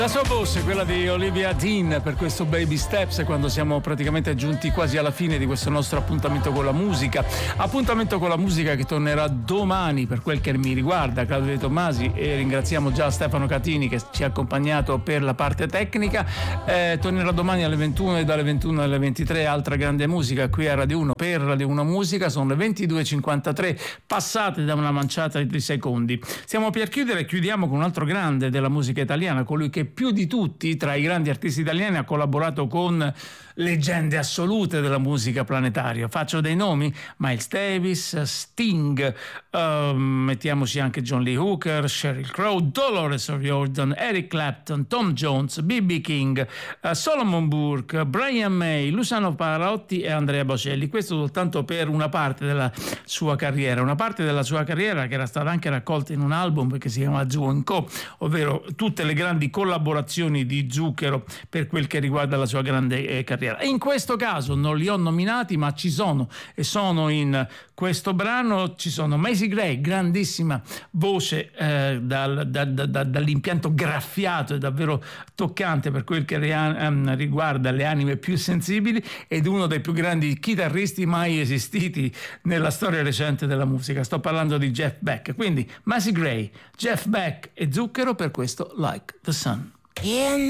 La sua voce, quella di Olivia Dean, per questo Baby Steps, quando siamo praticamente giunti quasi alla fine di questo nostro appuntamento con la musica. Appuntamento con la musica che tornerà domani per quel che mi riguarda, Claudio De Tommasi, e ringraziamo già Stefano Catini che ci ha accompagnato per la parte tecnica. Tornerà domani alle 21 e dalle 21 alle 23 altra grande musica qui a Radio 1 per Radio 1 Musica. Sono le 22.53 passate da una manciata di secondi. Stiamo per chiudere, chiudiamo con un altro grande della musica italiana, colui che più di tutti tra i grandi artisti italiani ha collaborato con leggende assolute della musica planetaria. Faccio dei nomi: Miles Davis, Sting, mettiamoci anche John Lee Hooker, Sheryl Crow, Dolores O'Riordan, Eric Clapton, Tom Jones, B.B. King, Solomon Burke, Brian May, Luciano Pavarotti e Andrea Bocelli. Questo soltanto per una parte della sua carriera, che era stata anche raccolta in un album che si chiama Zoo & Co, ovvero tutte le grandi collaborazioni di Zucchero per quel che riguarda la sua grande carriera. E in questo caso non li ho nominati, ma ci sono, e sono in questo brano. Ci sono Macy Gray, grandissima voce dall'impianto graffiato e davvero toccante per quel che riguarda le anime più sensibili, ed uno dei più grandi chitarristi mai esistiti nella storia recente della musica. Sto parlando di Jeff Beck. Quindi Macy Gray, Jeff Beck e Zucchero per questo Like the Sun.